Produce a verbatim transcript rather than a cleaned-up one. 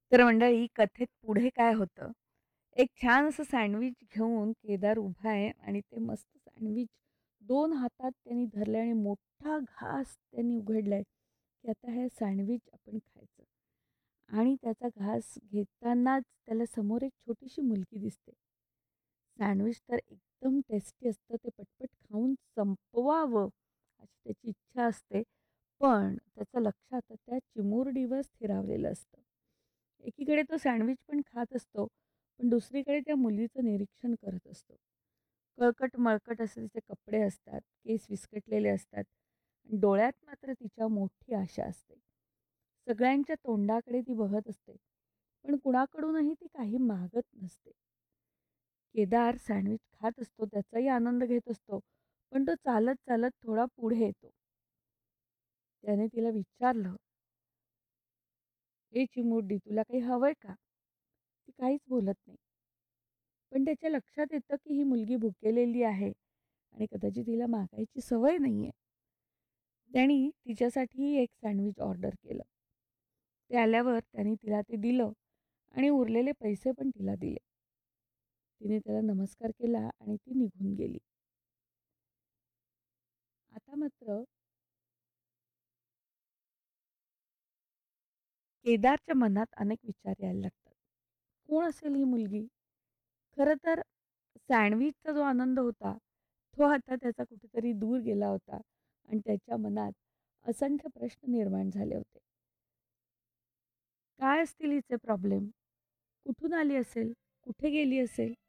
तर मंडळी कथेत पुढे काय होतं, एक छान असं सँडविच घेऊन केदार उभा आहे आणि ते मस्त सँडविच दोन हातात त्यांनी धरलंय आणि मोठा घास त्यांनी उघडलाय, की आता हे सँडविच आपण खायचं. आणि त्याचा घास घेतानाच त्याला समोर एक छोटीशी मुलगी दिसते. सँडविच तर एकदम टेस्टी असतं, ते पटपट खाऊन संपवावं अशी त्याची इच्छा असते. पण त्याचं लक्ष आता त्या चिमुरडीवर स्थिरावलेलं असतं. एकीकडे तो सँडविच पण खात असतो, पण दुसरीकडे त्या मुलीचं निरीक्षण करत असतो. कळकट-मळकट असे तिचे कपडे असतात, केस विस्कटलेले असतात आणि डोळ्यात मात्र तिच्या मोठी आशा असते. सगळ्यांच्या तोंडाकडे ती बघत असते, पण कुणाकडूनही ती काही मागत नसते. केदार सँडविच खात असतो, त्याचाही आनंद घेत असतो, पण तो चालत-चालत थोडा पुढे येतो. त्याने तिला विचारलं, "ए चिमुरडी, तुला काही हवंय का?" ती काहीच बोलत नाही. पण त्याच्या लक्षात येतं, की ही मुलगी भुकेलेली आहे आणि कदाचित तिला मागायची सवय नाहीये. त्यानी तिच्यासाठी एक सँडविच ऑर्डर केलं. ते आल्यावर त्याने तिला ते दिलं आणि उरलेले पैसे पण तिला दिले. तिने त्याला नमस्कार केला आणि ती निघून गेली. आता मात्र केदारच्या मनात अनेक विचार यायला लागतात. कोण असेल ही मुलगी? खरं तर सँडविचचा जो आनंद होता, तो आता त्याचा कुठेतरी दूर गेला होता आणि त्याच्या मनात असंख्य प्रश्न निर्माण झाले होते. काय असतील हिचे प्रॉब्लेम? कुठून आली असेल? कुठे गेली असेल?